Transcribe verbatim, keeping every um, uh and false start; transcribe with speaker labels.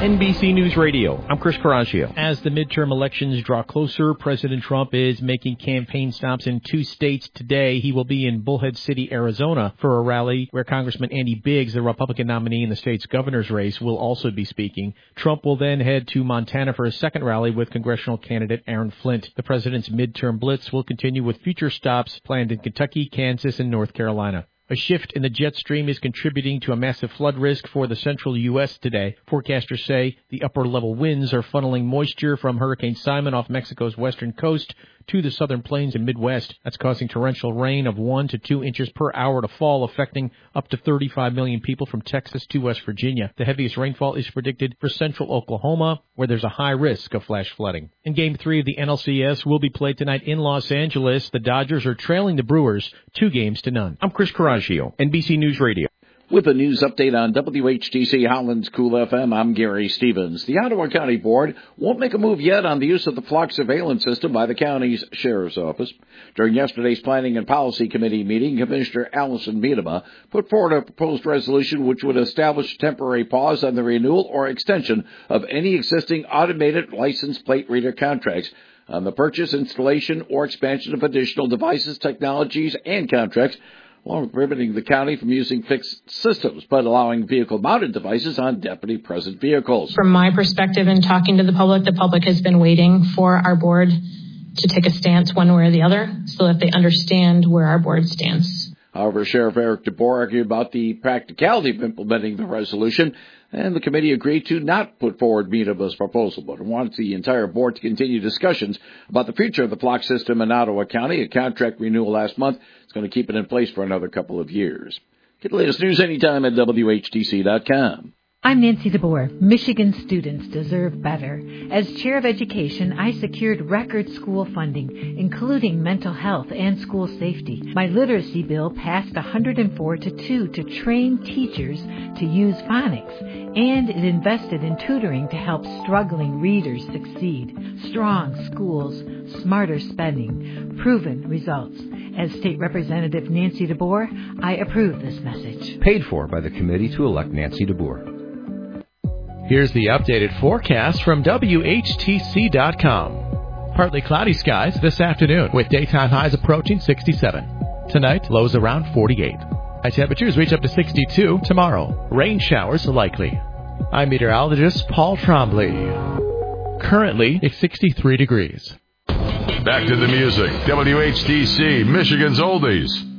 Speaker 1: N B C News Radio, I'm Chris Caraccio.
Speaker 2: As the midterm elections draw closer, President Trump is making campaign stops in two states today. He will be in Bullhead City, Arizona, for a rally where Congressman Andy Biggs, the Republican nominee in the state's governor's race, will also be speaking. Trump will then head to Montana for a second rally with congressional candidate Aaron Flint. The president's midterm blitz will continue with future stops planned in Kentucky, Kansas, and North Carolina. A shift in the jet stream is contributing to a massive flood risk for the central U S today. Forecasters say the upper-level winds are funneling moisture from Hurricane Simon off Mexico's western coast to the southern plains and Midwest. That's causing torrential rain of one to two inches per hour to fall, affecting up to thirty-five million people from Texas to West Virginia. The heaviest rainfall is predicted for central Oklahoma, where there's a high risk of flash flooding. In Game three of the N L C S will be played tonight in Los Angeles. The Dodgers are trailing the Brewers two games to none.
Speaker 1: I'm Chris Caraccio, N B C News Radio.
Speaker 3: With a news update on W H T C Holland's Cool F M, I'm Gary Stevens. The Ottawa County Board won't make a move yet on the use of the flock surveillance system by the county's sheriff's office. During yesterday's Planning and Policy Committee meeting, Commissioner Allison Miedema put forward a proposed resolution which would establish a temporary pause on the renewal or extension of any existing automated license plate reader contracts, on the purchase, installation, or expansion of additional devices, technologies, and contracts, along with prohibiting the county from using fixed systems, but allowing vehicle-mounted devices on deputy-present vehicles.
Speaker 4: From my perspective in talking to the public, the public has been waiting for our board to take a stance one way or the other so that they understand where our board stands.
Speaker 3: However, Sheriff Eric DeBoer argued about the practicality of implementing the resolution, and the committee agreed to not put forward Miedema's proposal, but wants the entire board to continue discussions about the future of the flock system in Ottawa County. A contract renewal last month is going to keep it in place for another couple of years. Get the latest news anytime at W H T C dot com.
Speaker 5: I'm Nancy DeBoer. Michigan students deserve better. As Chair of Education, I secured record school funding, including mental health and school safety. My literacy bill passed one hundred four to two to train teachers to use phonics, and it invested in tutoring to help struggling readers succeed. Strong schools, smarter spending, proven results. As State Representative Nancy DeBoer, I approve this message.
Speaker 6: Paid for by the committee to elect Nancy DeBoer.
Speaker 2: Here's the updated forecast from W H T C dot com. Partly cloudy skies this afternoon with daytime highs approaching sixty-seven. Tonight, lows around forty-eight. High temperatures reach up to sixty-two tomorrow. Rain showers likely. I'm meteorologist Paul Trombley. Currently, it's sixty-three degrees.
Speaker 7: Back to the music. W H T C, Michigan's Oldies.